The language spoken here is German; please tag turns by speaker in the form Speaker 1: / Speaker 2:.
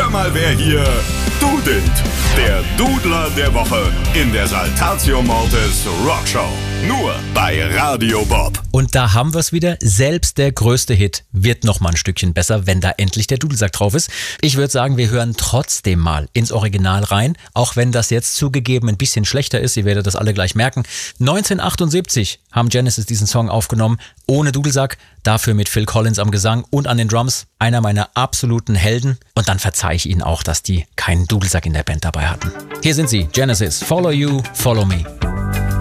Speaker 1: Hör mal, wer hier dudelt. Der Dudler der Woche in der Saltatio Mortis Rockshow. Nur bei Radio Bob.
Speaker 2: Und da haben wir es wieder. Selbst der größte Hit wird noch mal ein Stückchen besser, wenn da endlich der Dudelsack drauf ist. Ich würde sagen, wir hören trotzdem mal ins Original rein, auch wenn das jetzt zugegeben ein bisschen schlechter ist. Ihr werdet das alle gleich merken. 1978 haben Genesis diesen Song aufgenommen, ohne Dudelsack, dafür mit Phil Collins am Gesang und an den Drums. Einer meiner absoluten Helden. Und dann verzeihe ich ihnen auch, dass die keinen Dudelsack in der Band dabei hatten. Hier sind sie, Genesis, Follow You, Follow Me.